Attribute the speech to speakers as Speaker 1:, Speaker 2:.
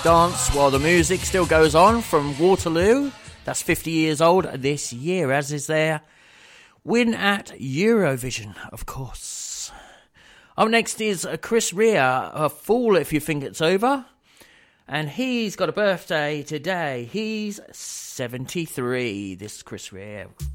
Speaker 1: dance while the music still goes on from Waterloo. That's 50 years old this year, as is their win at Eurovision, of course. Up next is Chris Rea, A Fool If You Think It's Over. And he's got a birthday today. He's 73, this Chris Rea.